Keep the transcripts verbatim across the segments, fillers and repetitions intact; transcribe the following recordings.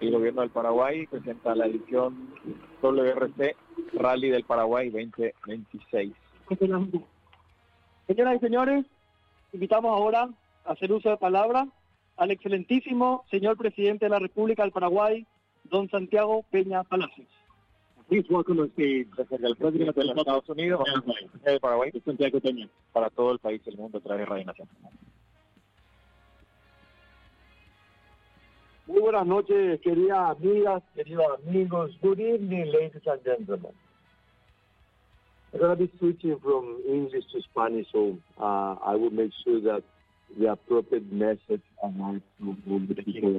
El gobierno del Paraguay presenta la edición W R C Rally del Paraguay veinte veintiséis. Señoras y señores, invitamos ahora a hacer uso de palabra al excelentísimo señor presidente de la República del Paraguay, don Santiago Peña Palacios. Please welcome on stage el presidente de los Estados Unidos, del Paraguay, Santiago Peña, para todo el país y el mundo a través de Radio Nacional. Muy buenas noches, queridas amigas, queridos amigos. Good evening, ladies and gentlemen. I'm going to be switching from English to Spanish, so uh, I will make sure that the appropriate message arrives to all the people.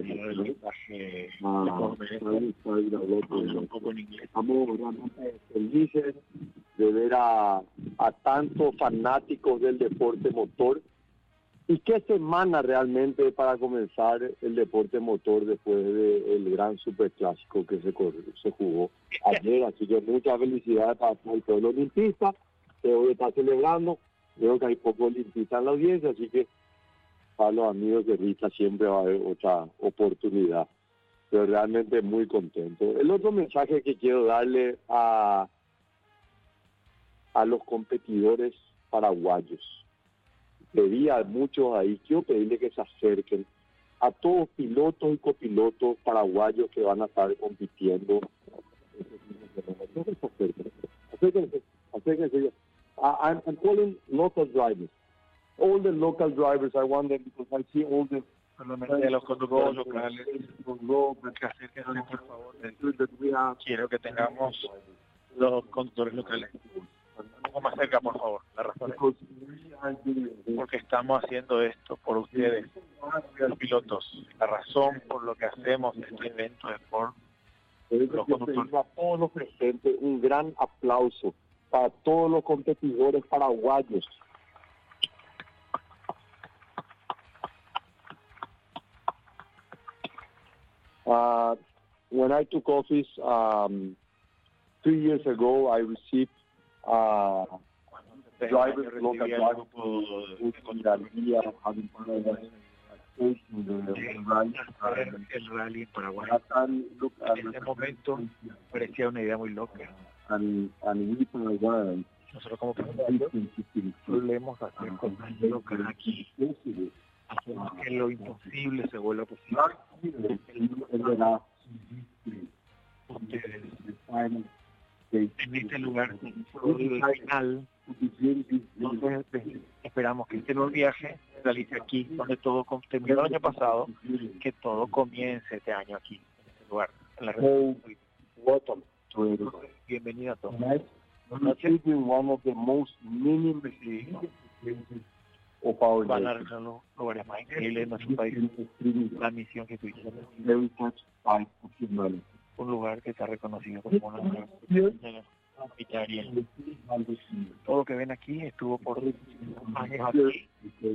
Estamos realmente felices de ver a, a tantos fanáticos del deporte motor. ¿Y qué semana realmente para comenzar el deporte motor después del gran superclásico que se, se jugó ayer? Así que muchas felicidades para todo el pueblo olimpista, que hoy está celebrando. Creo que hay pocos olimpistas en la audiencia, así que para los amigos de Rita siempre va a haber otra oportunidad. Pero realmente muy contento. El otro mensaje que quiero darle a, a los competidores paraguayos. Pedí a muchos ahí, quiero pedirle que se acerquen a todos pilotos y copilotos paraguayos que van a estar compitiendo. Acérquense, acérquense. I'm, I'm calling local drivers. All the local drivers, I want them because I see all the... De los conductores locales, que acérquense, por favor. Quiero que tengamos los conductores locales un poco más cerca, por favor. La razón es porque estamos haciendo esto por ustedes, los pilotos. La razón por lo que hacemos este evento es por los conductores. A todos los presentes, un gran aplauso para todos los competidores paraguayos. Uh, when I took office um, three years ago, I received uh, drivers, local drivers, el rally en Paraguay. En ese momento parecía una idea muy loca. And, and we Paraguayans, nosotros como paraguayos solemos hacer cosas locas aquí. Hacemos que lo imposible se vuelva posible. Ustedes en este lugar final, entonces esperamos que este nuevo viaje realice aquí, donde todo terminó el año pasado, que todo comience este año aquí, en este lugar, en la República. Welcome to everybody. Bienvenido a todos. One of the most meaningful of our van a realizar los lugares más increíbles de nuestro país. La misión que tuvimos. Un lugar que está reconocido como una de las humanitarias. Todo lo que ven aquí estuvo por años aquí.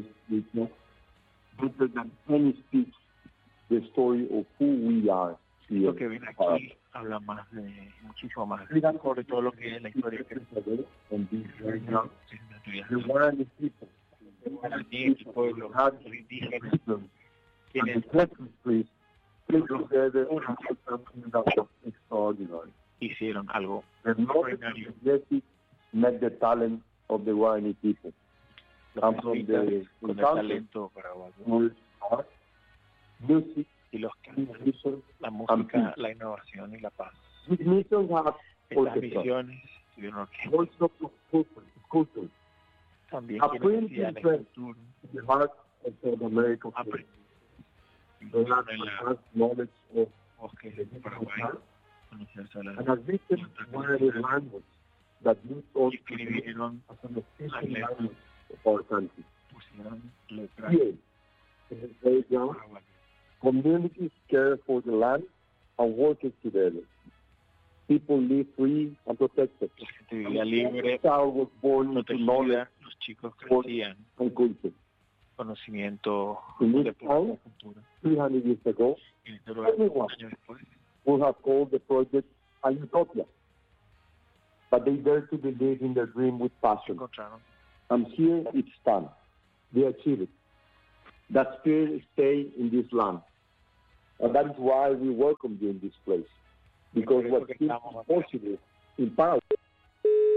The story of who we are. Lo que ven aquí habla más de, muchísimo más, sobre todo lo que es la historia que el pueblo, los indígenas, quienes hicieron algo extraordinario. Met the talent of the Guarani people. Los from the, con el talento paraguayo. Music, y los cantos, la música, la innovación y la paz. Estas misiones tuvieron orquesta. También quienes hacían el futuro. Aprendieron en la bosques de Paraguay, conocerse a la y escribieron las letras, pusieron letras paraguayas. Communities care for the land and work together. People live free and protected. La gente vivía libre, was born into knowledge, los chicos crecían and culture. Conocimiento In de this town, cultura. three hundred years ago, En este lugar, un año después, would have called the project a utopia. But they dare to believe in their dream with passion. encontraron And here it's done. They achieved it. That spirit stay in this land. And that is why we welcome you in this place. Because what seems impossible in Paraguay